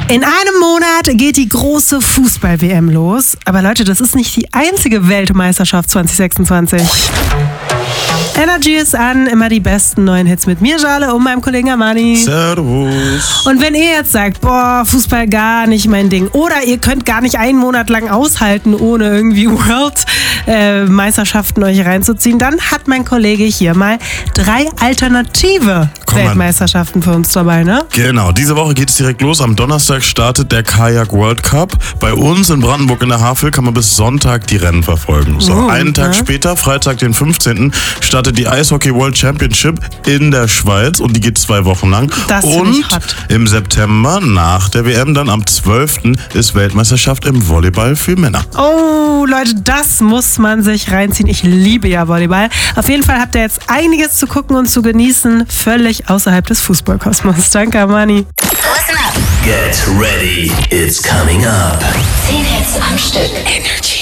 In einem Monat geht die große Fußball-WM los. Aber Leute, das ist nicht die einzige Weltmeisterschaft 2026. Energy ist an, immer die besten neuen Hits mit mir, Jale, und meinem Kollegen Amani. Servus. Und wenn ihr jetzt sagt, boah, Fußball gar nicht mein Ding, oder ihr könnt gar nicht einen Monat lang aushalten, ohne irgendwie World-Meisterschaften euch reinzuziehen, dann hat mein Kollege hier mal 3 alternative Weltmeisterschaften für uns dabei, ne? Genau, diese Woche geht es direkt los. Am Donnerstag startet der Kajak World Cup. Bei uns in Brandenburg in der Havel kann man bis Sonntag die Rennen verfolgen. So, einen Tag später, Freitag den 15., startet die Eishockey World Championship in der Schweiz und die geht 2 Wochen lang. Das und im September nach der WM dann am 12. ist Weltmeisterschaft im Volleyball für Männer. Oh, Leute, das muss man sich reinziehen. Ich liebe ja Volleyball. Auf jeden Fall habt ihr jetzt einiges zu gucken und zu genießen, völlig außerhalb des Fußballkosmos. Danke, Amani. Listen up. Get ready, it's coming up. 10 Hits am Stück. Energy.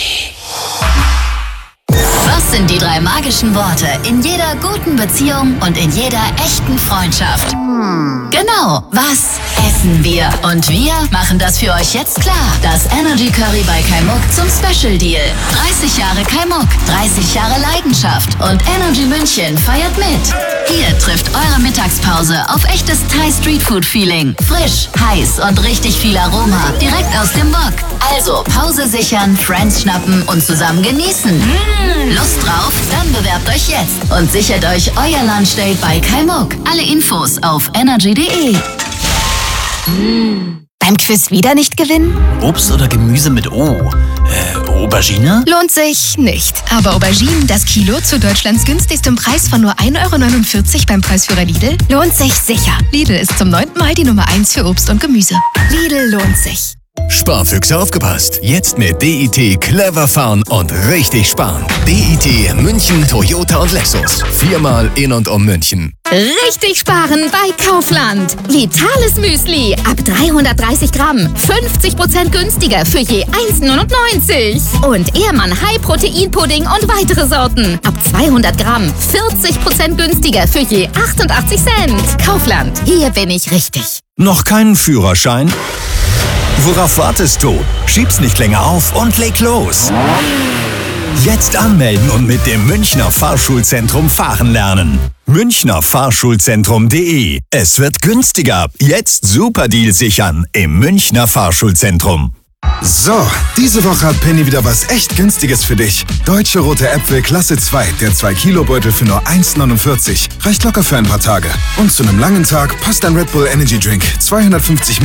Was sind die 3 magischen Worte in jeder guten Beziehung und in jeder echten Freundschaft? Genau, was essen wir? Und wir machen das für euch jetzt klar. Das Energy Curry bei Kai Muck zum Special Deal. 30 Jahre Kai Muck, 30 Jahre Leidenschaft und Energy München feiert mit. Hier trifft eure Mittagspause auf echtes Thai Streetfood Feeling. Frisch, heiß und richtig viel Aroma. Direkt aus dem Wok. Also Pause sichern, Friends schnappen und zusammen genießen. Lust drauf? Dann bewerbt euch jetzt und sichert euch euer Lunchdate bei Kai Muck. Alle Infos auf energy.de. Beim Quiz wieder nicht gewinnen? Obst oder Gemüse mit O? Aubergine? Lohnt sich nicht. Aber Auberginen, das Kilo zu Deutschlands günstigstem Preis von nur 1,49 € beim Preisführer Lidl, lohnt sich sicher. Lidl ist zum 9. Mal die Nummer 1 für Obst und Gemüse. Lidl lohnt sich. Sparfüchse aufgepasst. Jetzt mit DIT clever fahren und richtig sparen. DIT München, Toyota und Lexus. 4-mal in und um München. Richtig sparen bei Kaufland. Vitales Müsli ab 330 Gramm. 50% günstiger für je 1,99 €. Und Ehrmann High Protein Pudding und weitere Sorten. Ab 200 Gramm. 40% günstiger für je 88 Cent. Kaufland. Hier bin ich richtig. Noch keinen Führerschein? Worauf wartest du? Schieb's nicht länger auf und leg los. Jetzt anmelden und mit dem Münchner Fahrschulzentrum fahren lernen. münchnerfahrschulzentrum.de. Es wird günstiger. Jetzt Superdeal sichern im Münchner Fahrschulzentrum. So, diese Woche hat Penny wieder was echt Günstiges für dich. Deutsche rote Äpfel Klasse 2, der 2-Kilo-Beutel für nur 1,49 €. Reicht locker für ein paar Tage. Und zu einem langen Tag passt ein Red Bull Energy Drink, 250